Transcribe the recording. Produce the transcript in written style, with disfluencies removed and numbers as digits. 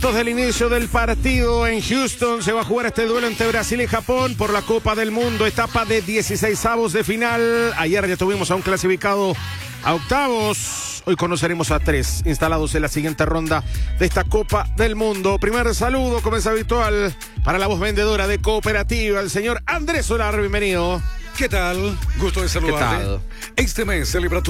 Del inicio del partido en Houston se va a jugar este duelo entre Brasil y Japón por la Copa del Mundo, etapa de 16avos de final. Ayer ya tuvimos a un clasificado a octavos. Hoy conoceremos a 3 instalados en la siguiente ronda de esta Copa del Mundo. Primer saludo, como es habitual, para la voz vendedora de Cooperativa, el señor Andrés Solar. Bienvenido. ¿Qué tal? Gusto de saludarte. ¿Qué tal? Este mes celebra